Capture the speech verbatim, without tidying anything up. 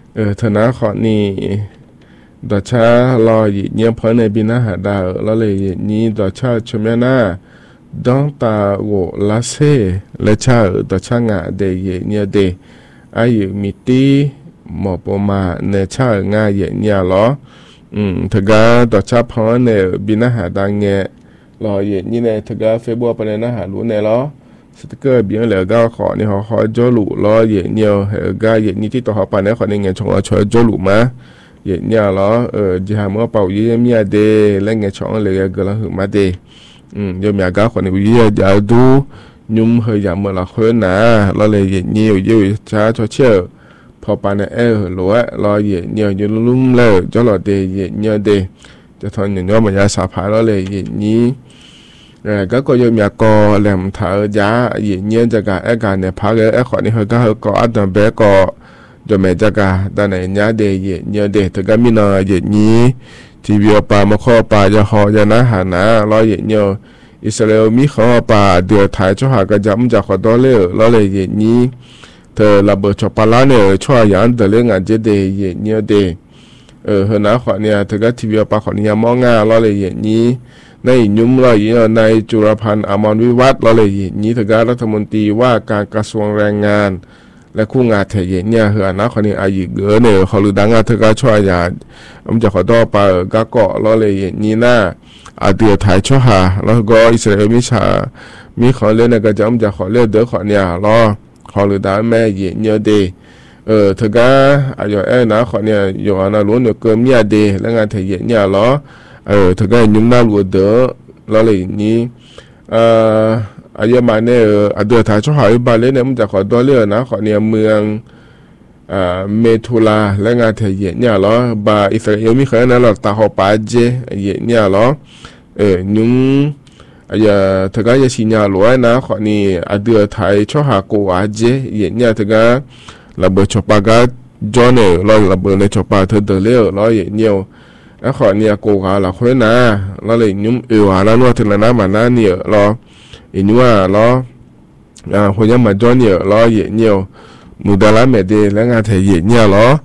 เออธนาขอนี่ดอชารอยีเนียพอในบินาหาดาแล้วเลยนี้ดอชาชมยนาดองตาโวลาเซและชาดอชางาเดเยเนียเดอายุมิตีหมอปมาเนชางาเยเนียลออืมทกาดอชาพอในบินาหาดังเงรอเยนี่ในทกาเฟบัวปนนาหารู้ในลอสติกเกอร์เบียงเหลือก็ขอนี่เขาขอจอหลุรอเยเนียวเฮก็เยนี่ที่ตัวเขาปานเนี่ยขอในเงินชงเอาช่วยจอหลุมาเยเนี่ยลอเออจิหามัวเป่าเยี่ยมยาเดและเงินชงเลยก็ละหึมาเดอืมยมยาก็ขอในวิทยาจะดูยุ่มเฮยามเมื่อละคนนะเราเลยเยนี่อยู่อยู่ช้าชอเชื่อพอปานเออหลัวรอเยเนี่ยอยู่ลุ่มเลยจอหลอดเดเยเนี่ยเดจะทอนอย่างน้อยมันยาสาพาเราเลยเยนี่เออก็ก็ยมยากอแหลมถายาเยเนี่ยจะกะเอการเนี่ยพาเลยเอขอนี่เฮก็เฮก็อัดเบก็จเมจักาตาไหนญาเดเยเนเดตกามินาเยนี้ทีวีปามข้อปาจะหอยานะหานะรอเยเนอิสราเอลมีข้อปาเดือดถ่ายช่วหากระจำจากขอดอเลอรอเลยเยนี้เธอระเบิดชอปลาเนี่ยช่วยยันเดเรื่องงานเจเดเยเนเดเออเฮนะขอเนี่ยเธอก็ทีวีปาขอเนี่ยมองงารอเลยเยนี้ในยุมรอเยในจุรพันธ์อมรวิวัฒน์รอเลยเยนี้เธอก็รัฐมนตรีว่าการกระทรวงแรงงานและคู่งานเทเยเนี่ยเหือนะคนนี้อายุเกอเนี่ยเขาลือดังอ่ะเธอก็ช่วยยาผมจะขอต่อไปก็เกาะล้อเลยนี่น่าอาเดียถ่ายช่วยหาแล้วก็อิสราเอลมิชามีขอเล่นเนี่ยก็จะผมจะขอเล่นเด้อขอเนี่ยล้อขอลือดังแม่เยเนี่ยเดเออเธอก็อายุเอ้นะขอเนี่ยอยู่อันนั้นล้วนเนี่ยเกินเมียเดแล้วงานเทเยเนี่ยล้อเออเธอก็ยุ่งน่ารู้เด้อล้อเลยนี่เอ่ออายุมาเนี่ยอาเดือถ่ายช่วยหาอีบาเล่เนี่ยมันจะขอตัวเลือกนะขอเนี่ยเมืองอ่าเมทุลาและงานเทเยเนี่ยล้อบาอิสราเอลมีเคยนั่นหรอตาหอปาเจเยเนี่ยล้อเออยุงอายุเธอก็จะชิญญาล้วนนะขอนี่อาเดือถ่ายช่วยหาโกอาเจเยเนี่ยเธอก็ระเบิดชปากาจอเนี่ยล้อระเบิดในชปาเธอเดเลี้ยวล้อเยเนี่ยแล้วขอเนี่ยโกกาละคนนะล้อเลยยุงเอวานั่นว่าถึงแล้วนะมานั่นเนี่ยล้ออินว่าล้ออ่าคนยังมาจอเนี่ยล้อเยเนี่ยมุดาลาเมเดและงานเทเยเนี่ยล้อ